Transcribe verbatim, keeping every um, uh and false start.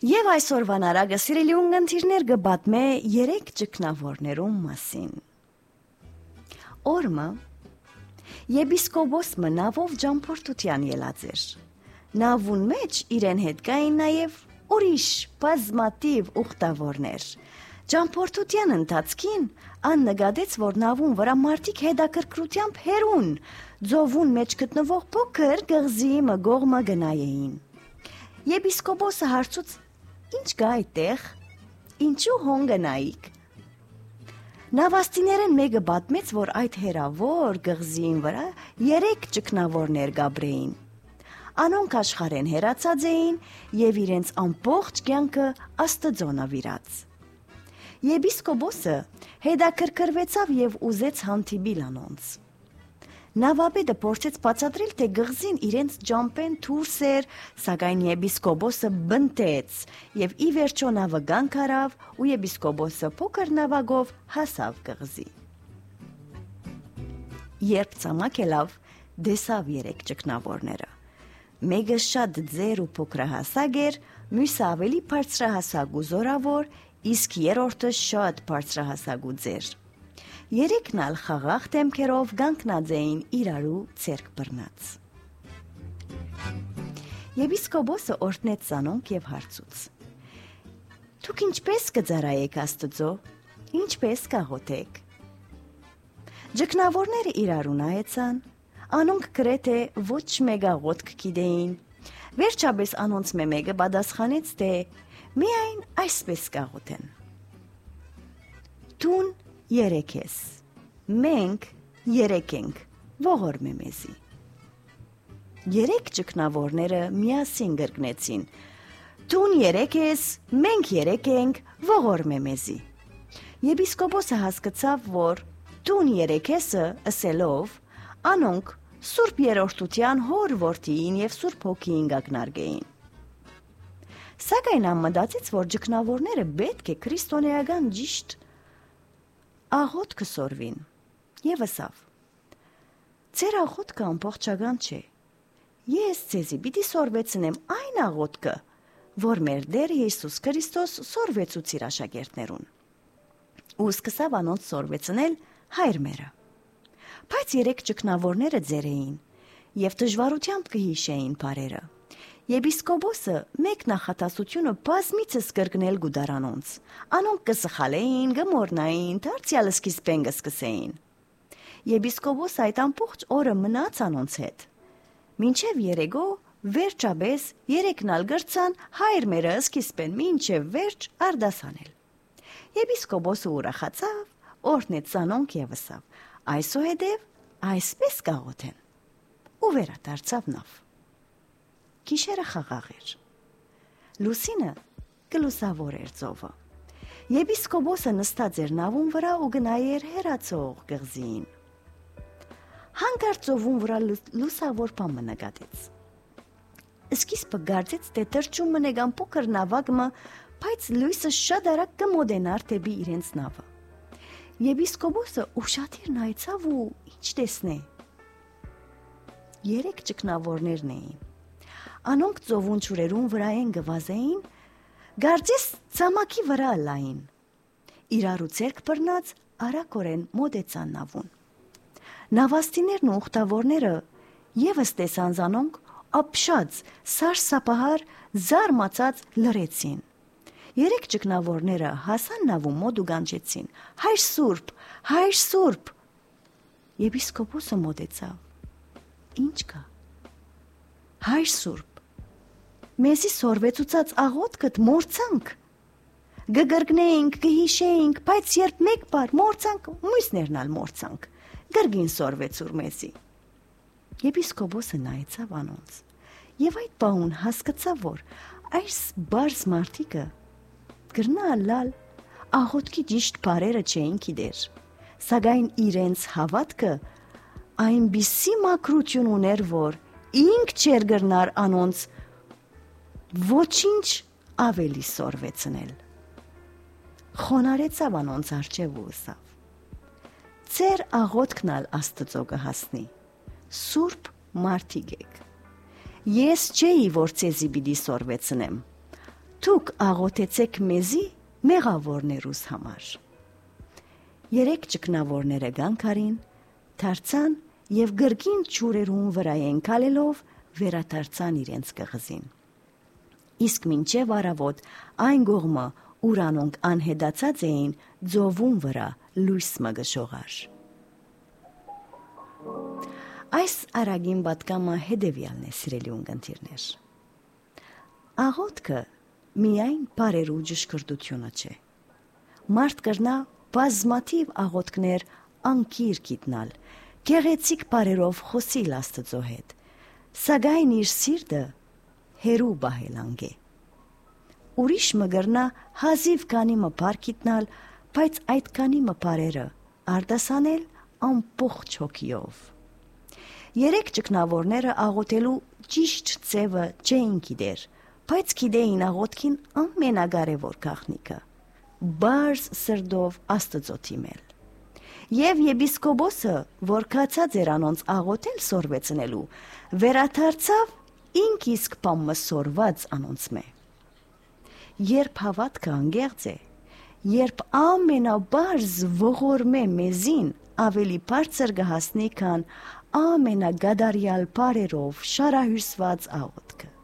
Եվ այսօրվան արագը սիրելի ունգընտիրներ գբատմե երեք ճգնավորներում մասին։ Օրմը եպիսկոպոսը նավով ճամփորդության ելած էր։ Նավուն մեջ իրեն հետ կային նաև ուրիշ բազմաթիվ ուխտավորներ։ Ճամփորդության ընթացքին ան նկատեց, որ նավուն վրա մարդիկ հետաքրքրությամբ հերուն ձովուն մեջ գտնվող փոքր գղզի մգողմը գնային։ Եպիսկոպոսը հարցուց. «Ինչ կա այդտեղ, ինչու հոն գնայիք»։ Նավաստիներն մեկը պատմեց, որ այդ հերավոր գղզիին վրա երեք ճգնավորներ գաբրեին։ Անոնք աշխարհեն հեռացած էին եւ իրենց ամբողջ կյանքը Աստծո նվիրած։ Եպիսկոպոսը հետաքրքրվեցավ եւ ուզեց հանդիպիլ անոնց։ Նավապետը փորձեց բացատրել, թե գղզին իրենց ջամփեն դուրս էր, սակայն եպիսկոպոսը բնտեց եւ ի վերջո նավը կանգ առավ ու եպիսկոպոսը փոքր նավակով հասավ գղզի։ Երբ ցամաք ելավ, դեսավ երեք ճգնավորները։ Մեկը շատ ձեր ու փոքրահասակ էր, մյուսը ավելի բարձրահասակ ու զորավոր, իսկ երրորդը շատ բարձրահասակ ու ձեր։ Երեքն ալ խաղաղ դեմքերով կանգնած էին իրարու ցերկ բռնած։ Եպիսկոպոսը օրհնեց զանոնք եւ հարցուց. «Դուք ինչպես կծառայեք Աստծո, ինչպես կաղոթեք»։ Ճգնավորները իրարու նայեցան, անոնք գրեթե ոչ մեկ աղոթք գիտեին։ Վերջապես անոնց մեկը պատասխանեց, թե միայն այսպես կաղոթեն. «Տուն երեք ես, մենք երեք ենք, ողորմե մեզի»։ Երեք ճգնավորները միասին գրկնեցին. «Տուն երեք ես, մենք երեք ենք, ողորմե մեզի»։ Եպիսկոպոսը հասկացավ, որ «Տուն երեք եսը» ասելով անոնք Սուրբ Երրորդության հոր որդիին եւ Սուրբ Հոգիին կակնարկեին։ Սակայն ամմտածեց, որ ճգնավորները պետք է քրիստոնեական ճիշտ աղոթքը սորվին եւ ասավ. «Ձեր աղոթքը ամբողջական չէ։ Ես ձեզի պիտի սորվեցնեմ այն աղոթքը, որ մեր Տեր Հիսուս Քրիստոս սորվեցուց իր աշակերտներուն»։ Ու սկսավ անոնց սորվեցնել հայր մերը։ Բայց երեք ճգնավորները ձեր էին եւ դժվարությամբ կհիշեին բարերը։ Եպիսկոպոսը մեկ նախատասությունը բազմիցս կրկնել գուդար անոնց։ Անոնք կսխալեին, կմորնային, դարձյալ սկիզբեն կսկսեին։ Եպիսկոպոսը այդ ամբողջ օրը մնաց անոնց հետ։ Մինչև երեկո վերջապես երեքն ալ գրցան հայր մերը սկիզբեն մինչև վերջ արդասանել։ Եպիսկոպոսը ուրախացավ, օրհնեց անոնք եւ ասավ. «Այսուհետև այսպես կաղոթեն»։ Ու վերադարձավ նավ։ Գիշերը խաղաղ էր։ Լուսինը կլուսավոր էր ծովը։ Եպիսկոպոսը նստած էր նավուն վրա ու գնայր հեռացող գղզին։ Հանկարծ ծովուն վրա լուսավոր բան նկատեց։ Սկիզբը կարծեց, թե թրջում մնեգան փոքր նավակը, բայց լույսը շատ արագ կմոտենար դեպի իրենց նավը։ Եպիսկոպոսը ուշադիր նայեցավ ու ինչ տեսնե։ Երեք ճգնավորներն էին։ Անոնք ծովուն ջուրերուն վրա են գվազեին, գարձես ցամաքի վրա լային։ Իրարու ցերկ բռնած արագորեն մոտեցան նավուն։ Նավաստիներն ու ուխտավորները եւս տեսան զանոնք ապշած, սարսափահար, զարմացած լրեցին։ Երեք ճգնավորները հասան նավու մոտ ու գանչեցին. «Հայր Սուրբ, հայր Սուրբ»։ Եպիսկոպոսը մոտեցավ. «Ինչ կա»։ «Հայր Սուրբ, մեզի սորվեցուցած աղոթքդ մորցանք։ Գգրգնեինք, կհիշեինք, բայց երբ մեկ բար մորցանք, մյուսներն ալ մորցանք, գրգին սորվեցուր մեզի»։ Եպիսկոպոսը նայեցավ անոնց եւ այդ բանուն հասկացավ, որ այս բարձ մարդիկը գրնա լալ աղոթքի ճիշտ բարերը չէին գիտեր, սակայն իրենց հավատքը այնպիսի մաքրություն ուներ, որ ինք չեր գրնար անոնց ոչինչ ավելի սորվեցնել։ Խոնարեցավ անոնց արջև ու ասավ. «Ձեր աղոթքն ալ Աստծո կհասնի, սուրբ մարդիկ եք։ Ես չէի, որ ձեզի պիտի սորվեցնեմ, Դուք աղոթեցեք մեզի մեղավորներուս համար։ Երեք ճգնավորները գանքարին, դարձան եւ գրգին ճուրերուն վրայեն քալելով վերադարձան իրենց կղզին։ Իսկ մինչև առավոտ այն գողմը, ուր անոնք անհետացած էին, ձովուն վրա լույս մը գշողար։ Այս արագին պատկամը հետևյալն է, սիրելի ունկնդիրներ։ Աղոթքը միայն բարերու ճշգրտությունը չէ։ Մարդ կրնա բազմաթիվ աղոթքներ անկիր գիտնալ, գեղեցիկ բարերով խոսիլ Աստծո հետ, սակայն իր սիրտը հերու բահելանգ է։ Ուրիշ մը կրնա հազիվ քանի մը բար գիտնալ, բայց այդ քանի մը բարերը արտասանել ամբողջ հոգիով։ Երեք ճգնավորները աղոթելու ճիշտ ձևը չէին գիտեր, բայց գիտեին աղոթքին ամենակարևոր գաղտնիքը՝ բարձ սրտով Աստծո դիմել։ Եվ եպիսկոպոսը, որ կացած էր անոնց աղոթել սորվեցնելու, վերադարձավ ինք իսկ բամը սորված անոնցմե։ Երբ հավատքը անգեղծ է, երբ ամենաբարձ ողորմե մեզին ավելի բարձր կհասնի, քան ամենագադարյալ բարերով շարահյուսված աղոթքը։